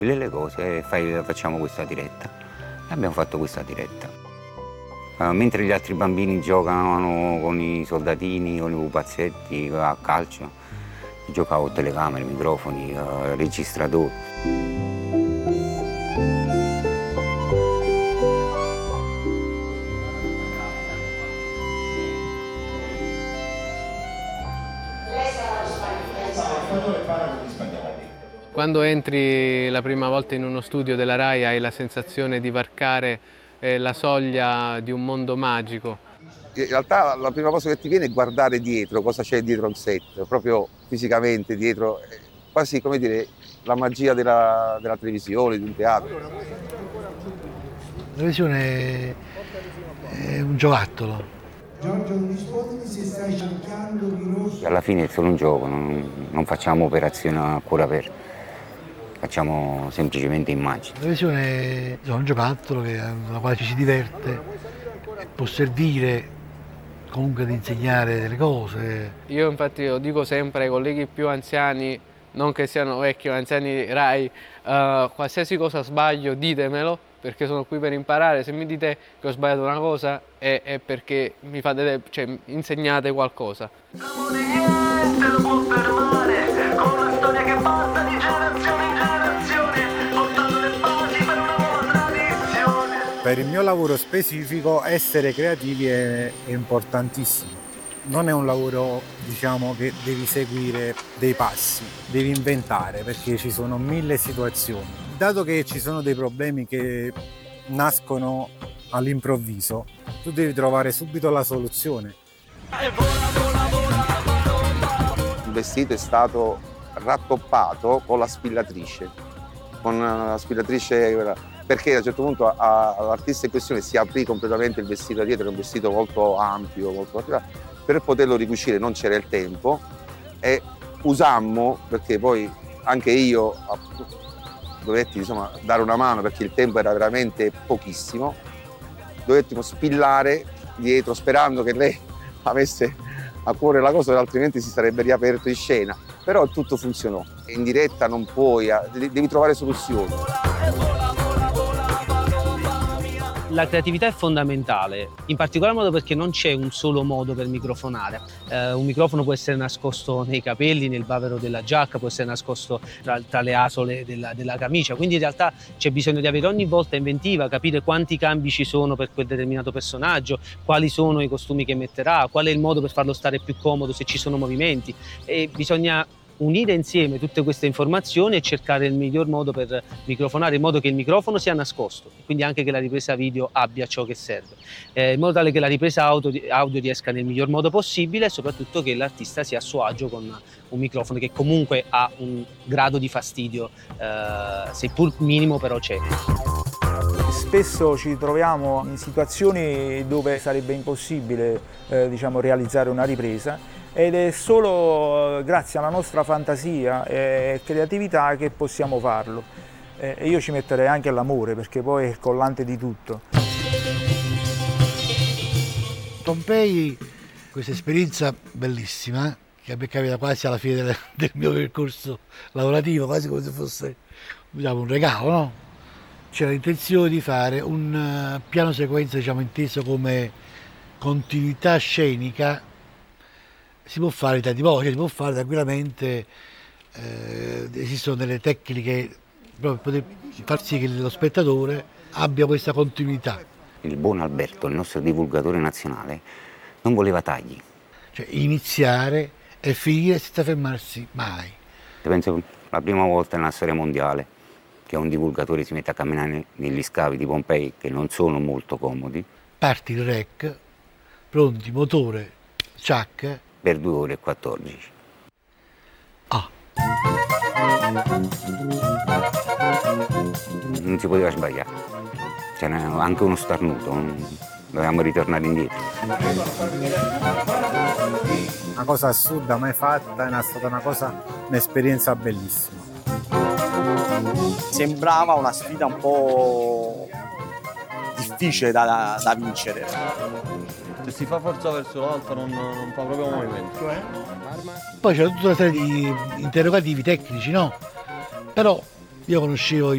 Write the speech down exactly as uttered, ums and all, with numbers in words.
Le cose, fai, facciamo questa diretta. E abbiamo fatto questa diretta. Uh, mentre gli altri bambini giocano con i soldatini, con i pupazzetti, a calcio, giocavo con telecamere, microfoni, uh, registratori. Quando entri la prima volta in uno studio della Rai hai la sensazione di varcare eh, la soglia di un mondo magico. In realtà la prima cosa che ti viene è guardare dietro, cosa c'è dietro un set, proprio fisicamente dietro, quasi come dire la magia della, della televisione, di un teatro. La televisione è un giocattolo. Giorgio, non rispondimi se stai cercando di rosso. Alla fine è solo un gioco, non, non facciamo operazioni a cuore aperto, facciamo semplicemente immagini. La televisione è un giocattolo con la quale ci si diverte, può servire comunque ad insegnare delle cose. Io infatti lo dico sempre ai colleghi più anziani, non che siano vecchi o anziani Rai, uh, qualsiasi cosa sbaglio ditemelo, perché sono qui per imparare. Se mi dite che ho sbagliato una cosa è, è perché mi fate, cioè, insegnate qualcosa. Niente lo può fermare, con una storia che passa di generazione in generazione, portando le basi per una nuova tradizione. Per il mio lavoro specifico essere creativi è, è importantissimo. Non è un lavoro, diciamo, che devi seguire dei passi, devi inventare, perché ci sono mille situazioni. Dato che ci sono dei problemi che nascono all'improvviso, tu devi trovare subito la soluzione. Il vestito è stato rattoppato con la spillatrice, con la spillatrice perché a un certo punto a, all'artista in questione si aprì completamente il vestito dietro, era un vestito molto ampio, molto particolare. Per poterlo ricucire non c'era il tempo e usammo, perché poi anche io dovetti insomma dare una mano perché il tempo era veramente pochissimo, dovettimo spillare dietro sperando che lei avesse a cuore la cosa, altrimenti si sarebbe riaperto in scena, però tutto funzionò. In diretta non puoi, devi trovare soluzioni. La creatività è fondamentale, in particolar modo perché non c'è un solo modo per microfonare. Eh, un microfono può essere nascosto nei capelli, nel bavero della giacca, può essere nascosto tra, tra le asole della, della camicia, quindi in realtà c'è bisogno di avere ogni volta inventiva, capire quanti cambi ci sono per quel determinato personaggio, quali sono i costumi che metterà, qual è il modo per farlo stare più comodo se ci sono movimenti, e bisogna unire insieme tutte queste informazioni e cercare il miglior modo per microfonare, in modo che il microfono sia nascosto e quindi anche che la ripresa video abbia ciò che serve, eh, in modo tale che la ripresa audio, audio riesca nel miglior modo possibile e soprattutto che l'artista sia a suo agio con un microfono che comunque ha un grado di fastidio, eh, seppur minimo, però c'è. Spesso ci troviamo in situazioni dove sarebbe impossibile eh, diciamo, realizzare una ripresa, ed è solo grazie alla nostra fantasia e creatività che possiamo farlo. E io ci metterei anche l'amore, perché poi è il collante di tutto. Pompei, questa esperienza bellissima, che mi è capita quasi alla fine del, del mio percorso lavorativo, quasi come se fosse, diciamo, un regalo, no? C'era l'intenzione di fare un uh, piano sequenza, diciamo, inteso come continuità scenica. Si può fare in tanti modi, si può fare tranquillamente, eh, esistono delle tecniche proprio per poter far sì che lo spettatore abbia questa continuità. Il buon Alberto, il nostro divulgatore nazionale, non voleva tagli. Cioè iniziare e finire senza fermarsi mai. Penso la prima volta nella storia mondiale che un divulgatore si mette a camminare negli scavi di Pompei, che non sono molto comodi. Parti il rec, pronti, motore, ciak. Per due ore e quattordici. Ah. Non si poteva sbagliare. C'era anche uno starnuto, dovevamo ritornare indietro. Una cosa assurda mai fatta, è stata una cosa, un'esperienza bellissima. Sembrava una sfida un po' difficile da, da, da vincere. Se si fa forza verso l'alto non, non fa proprio movimento. Poi c'era tutta una serie di interrogativi tecnici, no? Però io conoscevo